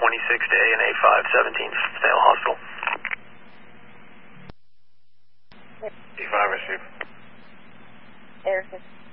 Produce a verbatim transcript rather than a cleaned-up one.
twenty-six to A N A five seventeen, stay on hospital. D five, receive. Air